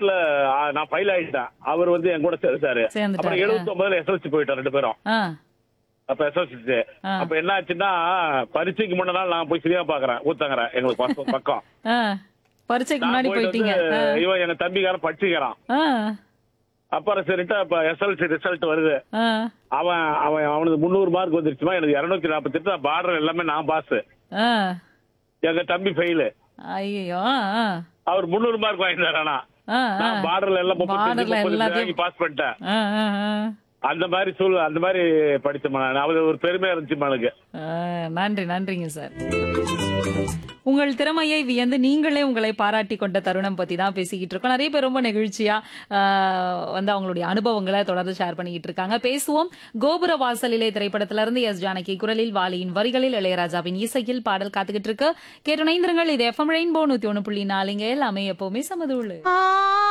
68ல நான் ஃபைல் ஆயிட்டேன். அவர் வந்து என் கூட சேர்ந்தாரு. அப்புறம் சேர்ந்துட்டாரு. 79ல எஸ்எல்சி போயிட்டோம் 2 பேரும். ஆ, அப்ப எஸ்எல்சி. ஆ, அப்ப என்ன ஆச்சுன்னா பரீட்சைக்கு முன்ன நாள் நான் போய் சினிமா பாக்குறேன் ஊத்தங்கறேன் எங்களுக்கு பக்கம். ஆ. பரீட்சைக்கு நான் முன்னாடி போயிட்டு வந்து போயிட்டீங்க. இவன் எங்க தம்பிக்காரன் படிச்சுக்கிறான். ஆ, அப்புறம் சரிட்டு அப்ப எஸ்எல்சி ரிசல்ட் வருது. ஆ. அவனுக்கு 300 மார்க் வந்துருச்சுமா, எனக்கு 248. பார்டர் எல்லாமே நான் பாஸ். ஆ. எங்க தம்பி ஃபெயிலு. ஐயோ. ஆ, அவர் 300 மார்க் வாங்கிட்டாரு. ஆனா ஆ, ஆ. நான் பார்டர்ல எல்லாம் 35 பார்டர்ல 30 எல்லாத்தையும் வாங்கி பாஸ் பண்ணிட்டேன். ஆ, ஆ, ஆ. அந்த மாதிரி படிச்சேன் நான். அது ஒரு பெருமையா இருந்துச்சு எனக்கு. நன்றி, நன்றிங்க சார். உங்கள் திறமையை வியந்து நீங்களே உங்களை பாராட்டி கொண்ட தருணம் பத்தி தான் பேசிக்கிட்டு இருக்கோம். நிறைய பேர் ரொம்ப நெகிழ்ச்சியா வந்து அவங்களுடைய அனுபவங்களை தொடர்ந்து ஷேர் பண்ணிக்கிட்டு இருக்காங்க. பேசுவோம். கோபுர வாசலிலே திரைப்படத்திலிருந்து எஸ் ஜானகி குரலில், வாலியின் வரிகளில், இளையராஜாவின் இசையில் பாடல் காத்துக்கிட்டு இருக்கு. கேட்டு இணைந்திருங்கள். இது எஃப்எம் ரெயின்போ 101.4 எல்லாமே எப்பவுமே சமதூளு.